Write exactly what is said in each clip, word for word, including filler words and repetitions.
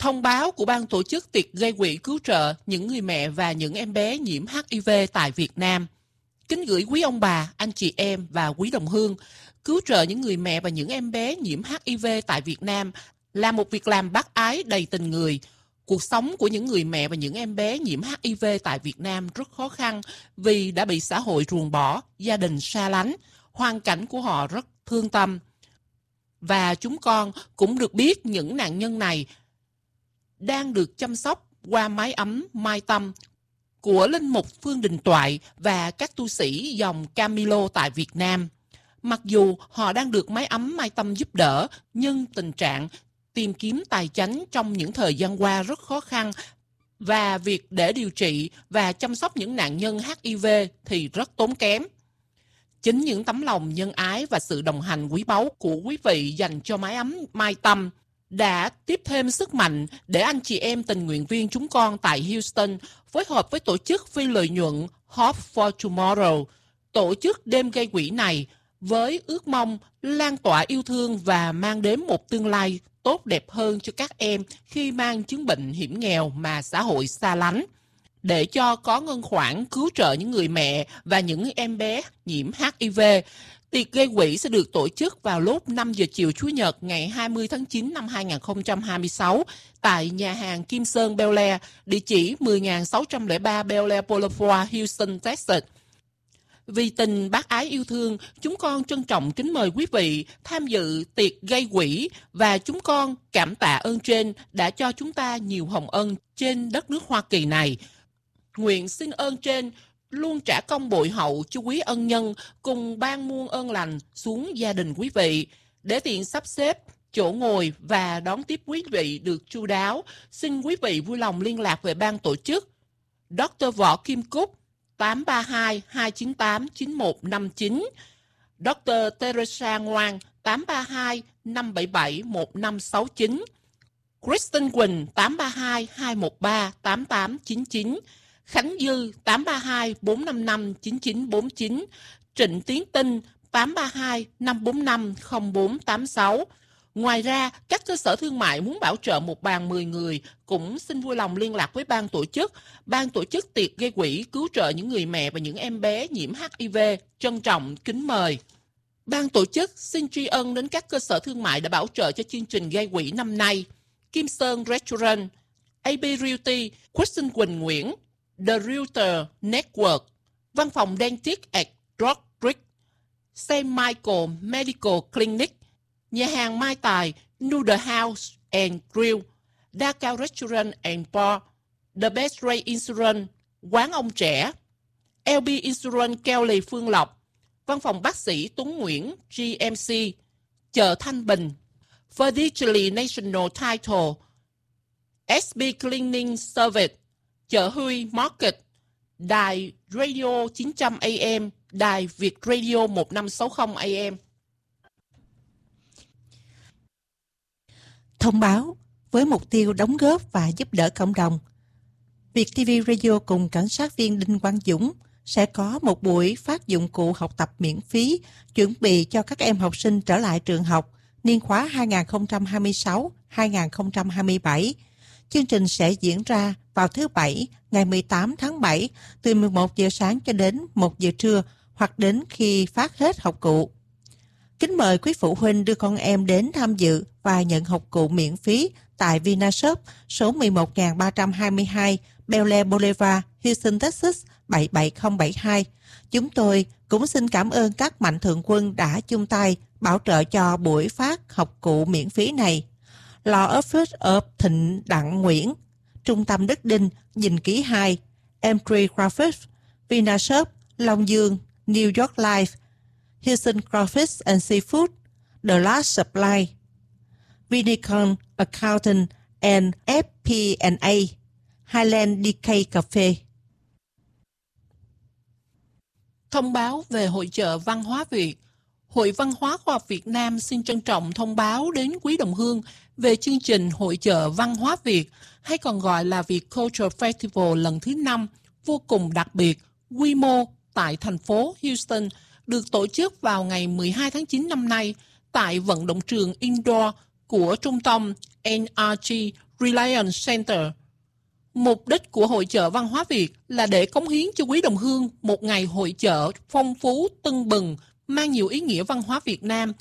Thông báo của ban tổ chức tiệc gây quỹ cứu trợ những người mẹ và những em bé nhiễm hát i vê tại Việt Nam. Kính gửi quý ông bà, anh chị em và quý đồng hương, cứu trợ những người mẹ và những em bé nhiễm hát i vê tại Việt Nam là một việc làm bác ái đầy tình người. Cuộc sống của những người mẹ và những em bé nhiễm hát i vê tại Việt Nam rất khó khăn vì đã bị xã hội ruồng bỏ, gia đình xa lánh, hoàn cảnh của họ rất thương tâm. Và chúng con cũng được biết những nạn nhân này đang được chăm sóc qua mái ấm Mai Tâm của Linh Mục Phương Đình Toại và các tu sĩ dòng Camilo tại Việt Nam. Mặc dù họ đang được mái ấm Mai Tâm giúp đỡ, nhưng tình trạng tìm kiếm tài chánh trong những thời gian qua rất khó khăn và việc để điều trị và chăm sóc những nạn nhân hát i vê thì rất tốn kém. Chính những tấm lòng nhân ái và sự đồng hành quý báu của quý vị dành cho mái ấm Mai Tâm đã tiếp thêm sức mạnh để anh chị em tình nguyện viên chúng con tại Houston phối hợp với tổ chức phi lợi nhuận Hope for Tomorrow tổ chức đêm gây quỹ này với ước mong lan tỏa yêu thương và mang đến một tương lai tốt đẹp hơn cho các em khi mang chứng bệnh hiểm nghèo mà xã hội xa lánh. Để cho có ngân khoản cứu trợ những người mẹ và những em bé nhiễm hát i vê, tiệc gây quỹ sẽ được tổ chức vào lúc năm giờ chiều Chủ nhật ngày hai mươi tháng chín năm hai nghìn không trăm hai mươi sáu tại nhà hàng Kim Sơn Bel Air, địa chỉ mười nghìn sáu trăm lẻ ba Bel Air Boulevard, Houston, Texas. Vì tình bác ái yêu thương, chúng con trân trọng kính mời quý vị tham dự tiệc gây quỹ và chúng con cảm tạ ơn trên đã cho chúng ta nhiều hồng ân trên đất nước Hoa Kỳ này. Nguyện xin ơn trên luôn trả công bội hậu cho quý ân nhân cùng ban muôn ơn lành xuống gia đình quý vị. Để tiện sắp xếp chỗ ngồi và đón tiếp quý vị được chu đáo, xin quý vị vui lòng liên lạc về ban tổ chức Doctor Võ Kim Cúc tám ba hai hai chín tám chín một năm chín, Doctor Teresa Ngoan tám ba hai năm bảy bảy một năm sáu chín, Kristen Quỳnh tám ba hai hai một ba tám tám chín chín, Khánh Dư tám ba hai bốn năm năm chín chín bốn chín, Trịnh Tiến Tinh tám ba hai năm bốn năm không bốn tám sáu. Ngoài ra, các cơ sở thương mại muốn bảo trợ một bàn mười người cũng xin vui lòng liên lạc với ban tổ chức. Ban tổ chức tiệc gây quỹ cứu trợ những người mẹ và những em bé nhiễm hát i vê trân trọng kính mời. Ban tổ chức xin tri ân đến các cơ sở thương mại đã bảo trợ cho chương trình gây quỹ năm nay: Kim Sơn Restaurant, a bê Realty, Kristen Quỳnh Nguyễn, The Realtor Network, Văn phòng Dentist at Rock Creek, Saint Michael Medical Clinic, nhà hàng Mai Tài, Noodle House and Grill, Đa Cao Restaurant and Bar, The Best Ray Insurance, Quán Ông Trẻ, lờ bê Insurance Kelly Phương Lộc, Văn phòng bác sĩ Tuấn Nguyễn giê em xê, chợ Thanh Bình, Fidelity National Title, ét bê Cleaning Service, chợ Huy Market, đài Radio chín trăm A M, đài Việt Radio một năm sáu không A M. Thông báo với mục tiêu đóng góp và giúp đỡ cộng đồng, Việt ti vi Radio cùng cảnh sát viên Đinh Quang Dũng sẽ có một buổi phát dụng cụ học tập miễn phí chuẩn bị cho các em học sinh trở lại trường học niên khóa hai nghìn không trăm hai mươi sáu hai nghìn không trăm hai mươi bảy. Chương trình sẽ diễn ra vào thứ Bảy ngày mười tám tháng bảy từ mười một giờ sáng cho đến một giờ trưa hoặc đến khi phát hết học cụ. Kính mời quý phụ huynh đưa con em đến tham dự và nhận học cụ miễn phí tại Vinashop số mười một nghìn ba trăm hai mươi hai Bel Air Boulevard, Houston, Texas bảy bảy không bảy hai. Chúng tôi cũng xin cảm ơn các mạnh thường quân đã chung tay bảo trợ cho buổi phát học cụ miễn phí này. Lò Office of Thịnh Đặng Nguyễn, Trung tâm Đức Đinh, Dinh Ký hai, Entry Graphics, Vinashop, Long Dương, New York Life, Houston Crawfish and Seafood, The Last Supply, Vinicon Accountant and ép pê and A, Highland đê ca Cafe. Thông báo về Hội chợ Văn hóa Việt. Hội Văn hóa Khoa học Việt Nam xin trân trọng thông báo đến quý đồng hương về chương trình Hội chợ Văn hóa Việt, hay còn gọi là Việt Culture Festival lần thứ năm, vô cùng đặc biệt, quy mô tại thành phố Houston, được tổ chức vào ngày mười hai tháng chín năm nay tại vận động trường indoor của trung tâm en rờ giê Reliance Center. Mục đích của Hội chợ Văn hóa Việt là để cống hiến cho quý đồng hương một ngày hội chợ phong phú, tưng bừng, mang nhiều ý nghĩa văn hóa Việt Nam.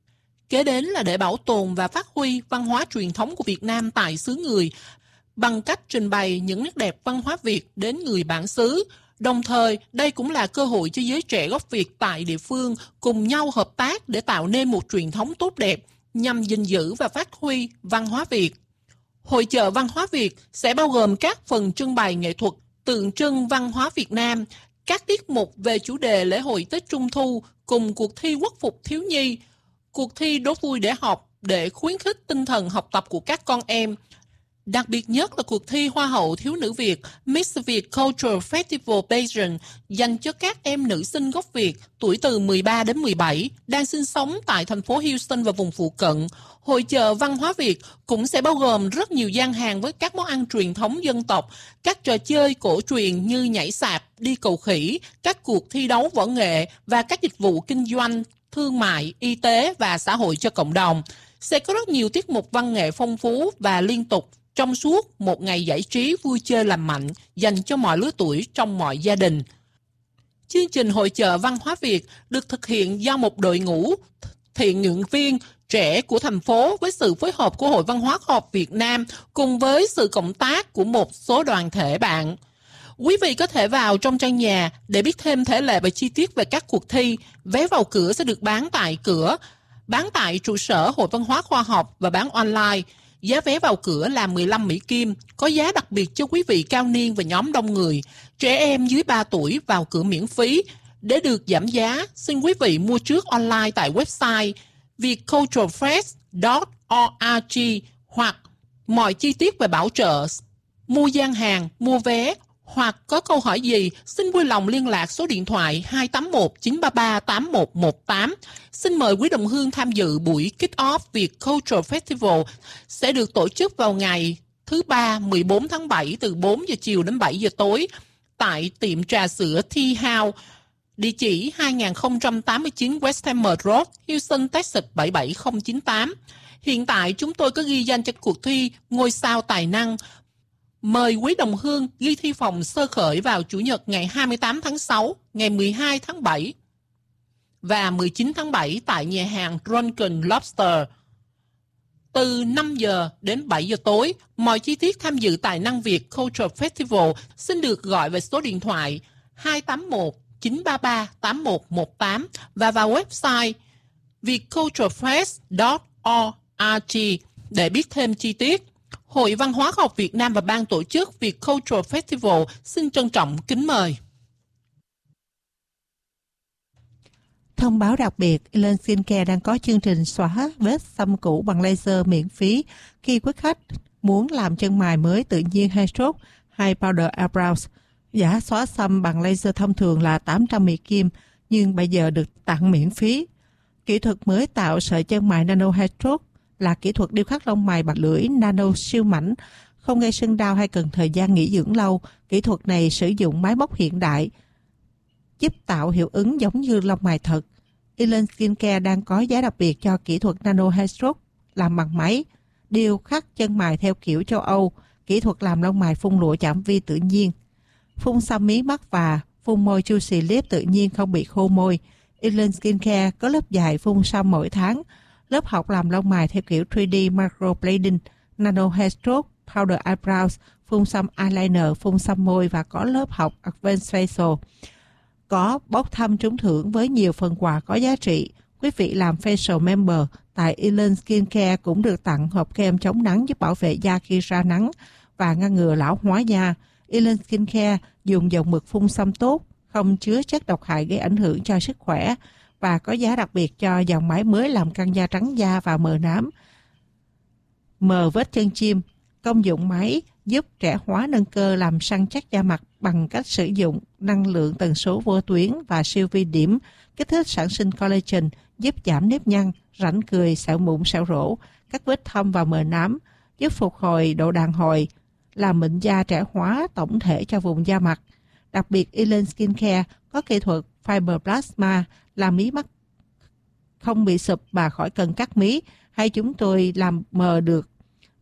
Kế đến là để bảo tồn và phát huy văn hóa truyền thống của Việt Nam tại xứ người bằng cách trình bày những nét đẹp văn hóa Việt đến người bản xứ. Đồng thời, đây cũng là cơ hội cho giới trẻ gốc Việt tại địa phương cùng nhau hợp tác để tạo nên một truyền thống tốt đẹp nhằm gìn giữ và phát huy văn hóa Việt. Hội chợ Văn hóa Việt sẽ bao gồm các phần trưng bày nghệ thuật tượng trưng văn hóa Việt Nam, các tiết mục về chủ đề lễ hội Tết Trung Thu cùng cuộc thi quốc phục thiếu nhi, cuộc thi đố vui để học để khuyến khích tinh thần học tập của các con em. Đặc biệt nhất là cuộc thi Hoa hậu Thiếu nữ Việt Miss Việt Cultural Festival Pageant dành cho các em nữ sinh gốc Việt tuổi từ mười ba đến mười bảy đang sinh sống tại thành phố Houston và vùng phụ cận. Hội chợ Văn hóa Việt cũng sẽ bao gồm rất nhiều gian hàng với các món ăn truyền thống dân tộc, các trò chơi cổ truyền như nhảy sạp, đi cầu khỉ, các cuộc thi đấu võ nghệ và các dịch vụ kinh doanh, thương mại, y tế và xã hội cho cộng đồng. Sẽ có rất nhiều tiết mục văn nghệ phong phú và liên tục trong suốt một ngày giải trí vui chơi lành mạnh dành cho mọi lứa tuổi trong mọi gia đình. Chương trình Hội chợ Văn hóa Việt được thực hiện do một đội ngũ thiện nguyện viên trẻ của thành phố với sự phối hợp của Hội Văn hóa Khoa học Việt Nam cùng với sự cộng tác của một số đoàn thể bạn. Quý vị có thể vào trong trang nhà để biết thêm thể lệ và chi tiết về các cuộc thi. Vé vào cửa sẽ được bán tại cửa, bán tại trụ sở Hội Văn hóa Khoa học và bán online. Giá vé vào cửa là mười lăm Mỹ Kim, có giá đặc biệt cho quý vị cao niên và nhóm đông người. Trẻ em dưới ba tuổi vào cửa miễn phí. Để được giảm giá, xin quý vị mua trước online tại website vietculturalfest chấm org hoặc mọi chi tiết về bảo trợ, mua gian hàng, mua vé hoặc có câu hỏi gì, xin vui lòng liên lạc số điện thoại hai tám một chín ba ba tám một một tám. Xin mời quý đồng hương tham dự buổi Kick-Off Việt Cultural Festival sẽ được tổ chức vào ngày thứ Ba mười bốn tháng bảy từ bốn giờ chiều đến bảy giờ tối tại tiệm trà sữa Tea House, địa chỉ hai nghìn không trăm tám mươi chín West Hammer Road, Houston, Texas bảy bảy không chín tám. Hiện tại chúng tôi có ghi danh cho cuộc thi Ngôi sao tài năng. Mời quý đồng hương ghi thi phòng sơ khởi vào Chủ nhật ngày hai mươi tám tháng sáu, ngày mười hai tháng bảy và mười chín tháng bảy tại nhà hàng Drunken Lobster. Từ năm giờ đến bảy giờ tối, mọi chi tiết tham dự Tài năng Việt Cultural Festival xin được gọi về số điện thoại hai tám một chín ba ba tám một một tám và vào website vietculturalfest chấm org để biết thêm chi tiết. Hội Văn hóa Khoa học Việt Nam và ban tổ chức Việt Cultural Festival xin trân trọng kính mời. Thông báo đặc biệt, Elen Skincare đang có chương trình xóa vết xăm cũ bằng laser miễn phí khi quý khách muốn làm chân mày mới tự nhiên hay stroke hay powder eyebrows. Giá xóa xăm bằng laser thông thường là tám trăm Mỹ Kim, nhưng bây giờ được tặng miễn phí. Kỹ thuật mới tạo sợi chân mày nano hair stroke là kỹ thuật điêu khắc lông mày bằng lưỡi nano siêu mảnh, không gây sưng đau hay cần thời gian nghỉ dưỡng lâu. Kỹ thuật này sử dụng máy móc hiện đại, giúp tạo hiệu ứng giống như lông mày thật. Elen Skincare đang có giá đặc biệt cho kỹ thuật nano hair stroke làm bằng máy, điêu khắc chân mày theo kiểu châu Âu, kỹ thuật làm lông mày phun lụa chạm vi tự nhiên, phun xăm mí mắt và phun môi juicy lip tự nhiên không bị khô môi. Elen Skincare có lớp dạy phun xăm mỗi tháng, lớp học làm lông mày theo kiểu ba D microblading, nano hair stroke, powder eyebrows, phun xăm eyeliner, phun xăm môi và có lớp học advanced facial. Có bốc thăm trúng thưởng với nhiều phần quà có giá trị. Quý vị làm facial member tại Elen Skincare cũng được tặng hộp kem chống nắng giúp bảo vệ da khi ra nắng và ngăn ngừa lão hóa da. Elen Skincare dùng dòng mực phun xăm tốt, không chứa chất độc hại gây ảnh hưởng cho sức khỏe và có giá đặc biệt cho dòng máy mới làm căng da trắng da và mờ nám, mờ vết chân chim. Công dụng máy giúp trẻ hóa nâng cơ, làm săn chắc da mặt bằng cách sử dụng năng lượng tần số vô tuyến và siêu vi điểm, kích thích sản sinh collagen, giúp giảm nếp nhăn, rãnh cười, sẹo mụn, sẹo rỗ, các vết thâm và mờ nám, giúp phục hồi độ đàn hồi, làm mịn da, trẻ hóa tổng thể cho vùng da mặt. Đặc biệt, Elen Skincare có kỹ thuật Fiber Plasma làm mí mắt không bị sụp và khỏi cần cắt mí, hay chúng tôi làm mờ được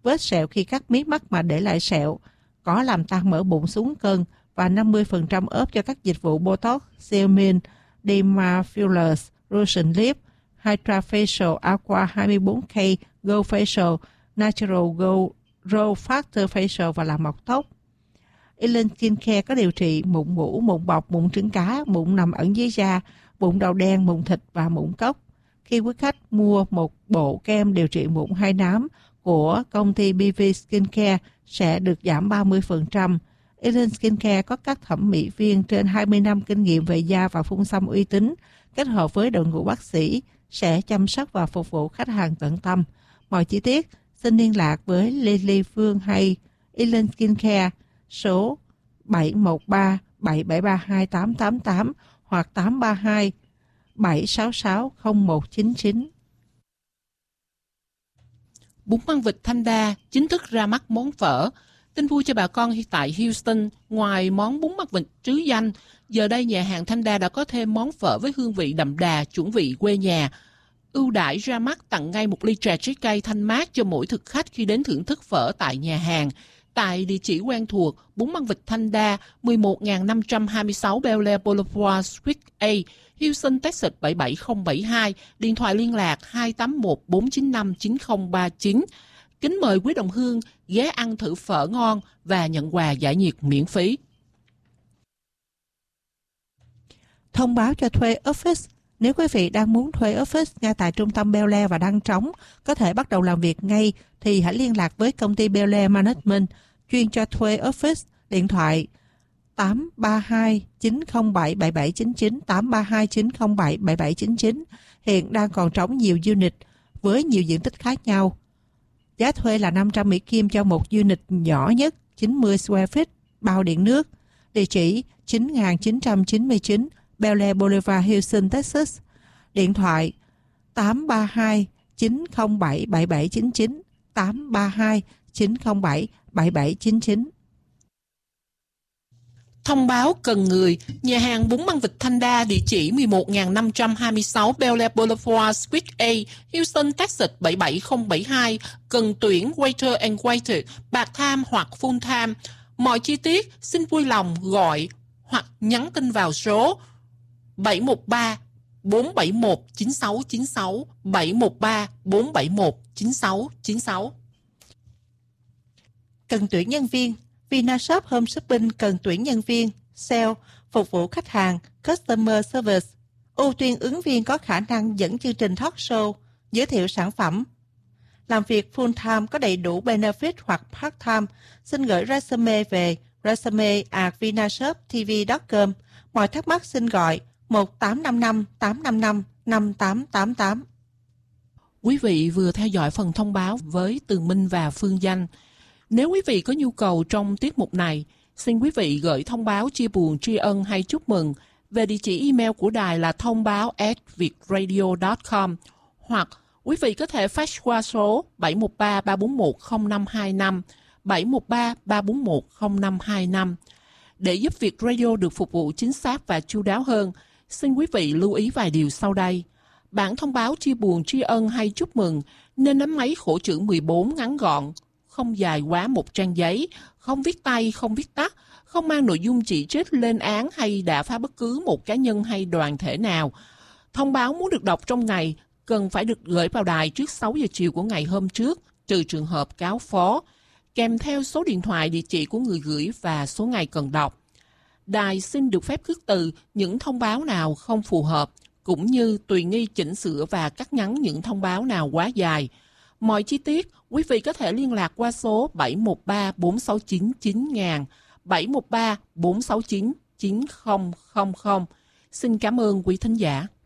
vết sẹo khi cắt mí mắt mà để lại sẹo, có làm tăng mỡ bụng xuống cân và năm mươi phần trăm ốp cho các dịch vụ Botox, Xeomin, Derma Fillers, Russian Lip, Hydrafacial Aqua hai mươi bốn K, Go Facial, Natural Go, Grow Factor Facial và làm mọc tóc. Ellen Skincare có điều trị mụn mủ, mụn bọc, mụn trứng cá, mụn nằm ẩn dưới da, mụn đầu đen, mụn thịt và mụn cốc. Khi quý khách mua một bộ kem điều trị mụn hai nám của công ty bê vê Skincare sẽ được giảm ba mươi phần trăm. Ellen Skincare có các thẩm mỹ viên trên hai mươi năm kinh nghiệm về da và phun xăm uy tín, kết hợp với đội ngũ bác sĩ sẽ chăm sóc và phục vụ khách hàng tận tâm. Mọi chi tiết xin liên lạc với Lily Phương hay Ellen Skincare số bảy một ba bảy bảy ba hai tám tám tám hoặc tám ba hai bảy sáu sáu không một chín chín. Bún măng vịt Thanh Đa chính thức ra mắt món phở. Tin vui cho bà con tại Houston, ngoài món bún măng vịt trứ danh, giờ đây nhà hàng Thanh Đa đã có thêm món phở với hương vị đậm đà, chuẩn vị quê nhà. Ưu đãi ra mắt tặng ngay một ly trà trái cây thanh mát cho mỗi thực khách khi đến thưởng thức phở tại nhà hàng. Tại địa chỉ quen thuộc, bún măng vịt Thanh Đa, một một năm hai sáu Bel Air Boulevard, Suite A, Houston, Texas bảy bảy không bảy hai, điện thoại liên lạc hai tám một bốn chín năm chín không ba chín. Kính mời quý đồng hương ghé ăn thử phở ngon và nhận quà giải nhiệt miễn phí. Thông báo cho thuê office. Nếu quý vị đang muốn thuê office ngay tại trung tâm Bel Air và đang trống, có thể bắt đầu làm việc ngay, thì hãy liên lạc với công ty Bel Air Management, chuyên cho thuê office, điện thoại tám ba hai chín không bảy bảy bảy chín chín, tám ba hai chín không bảy bảy bảy chín chín. Hiện đang còn trống nhiều unit với nhiều diện tích khác nhau. Giá thuê là năm trăm Mỹ Kim cho một unit nhỏ nhất, chín mươi square feet, bao điện nước. Địa chỉ chín nghìn chín trăm chín mươi chín Bel Air Boulevard, Houston, Texas. Điện thoại tám ba hai chín không bảy bảy bảy chín chín, tám ba hai chín không bảy bảy bảy chín chín. Thông báo cần người, nhà hàng bún măng vịt Thanh Đa, địa chỉ một một năm hai sáu Bel Air Boulevard, Suite A, Houston, Texas bảy bảy không bảy hai, cần tuyển waiter and waiter, part-time hoặc full-time. Mọi chi tiết xin vui lòng gọi hoặc nhắn tin vào số bảy một ba bốn bảy một chín sáu chín sáu, bảy một ba bốn bảy một chín sáu chín sáu. Cần tuyển nhân viên, Vinashop Home Shopping cần tuyển nhân viên, sale, phục vụ khách hàng, customer service. Ưu tiên ứng viên có khả năng dẫn chương trình talk show, giới thiệu sản phẩm. Làm việc full time có đầy đủ benefit hoặc part time, xin gửi resume về resume at vinashop t v chấm com. Mọi thắc mắc xin gọi một tám năm năm tám năm năm năm tám tám tám. Quý vị vừa theo dõi phần thông báo với Tường Minh và Phương Danh. Nếu quý vị có nhu cầu trong tiết mục này, xin quý vị gửi thông báo chia buồn, tri ân hay chúc mừng về địa chỉ email của đài là thông báo at vietradio chấm com, hoặc quý vị có thể fax qua số bảy một ba ba bốn một không năm hai năm, bảy một ba ba bốn một không năm hai năm. Để giúp Việt Radio được phục vụ chính xác và chu đáo hơn, xin quý vị lưu ý vài điều sau đây. Bản thông báo chia buồn, tri ân hay chúc mừng nên nắm máy khổ chữ mười bốn ngắn gọn, không dài quá một trang giấy, không viết tay, không viết tắt, không mang nội dung chỉ trích, lên án hay đả phá bất cứ một cá nhân hay đoàn thể nào. Thông báo muốn được đọc trong ngày cần phải được gửi vào đài trước sáu giờ chiều của ngày hôm trước, trừ trường hợp cáo phó, kèm theo số điện thoại, địa chỉ của người gửi và số ngày cần đọc. Đài xin được phép khước từ những thông báo nào không phù hợp, cũng như tùy nghi chỉnh sửa và cắt ngắn những thông báo nào quá dài. Mọi chi tiết, quý vị có thể liên lạc qua số bảy một ba bốn sáu chín chín nghìn, bảy một ba bốn sáu chín chín không không không. Xin cảm ơn quý thính giả.